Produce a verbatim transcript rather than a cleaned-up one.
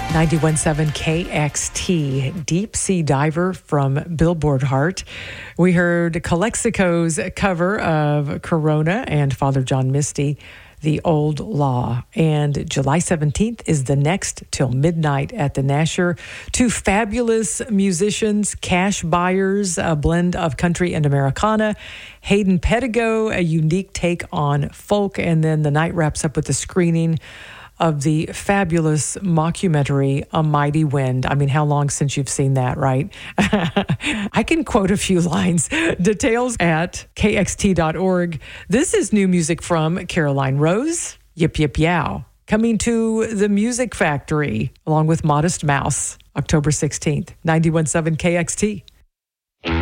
ninety-one point seven K X T, Deep Sea Diver from Billboard Heart. We heard Calexico's cover of Corona and Father John Misty, The Old Law. And July seventeenth is the next till midnight at the Nasher. Two fabulous musicians, Cash Buyers, a blend of country and Americana. Hayden Pedigo, a unique take on folk. And then the night wraps up with the screening of the fabulous mockumentary, A Mighty Wind. I mean, how long since you've seen that, right? I can quote a few lines. Details at K X T dot org. This is new music from Caroline Rose, Yip Yip Yow, coming to the Music Factory, along with Modest Mouse, October sixteenth, ninety-one point seven K X T.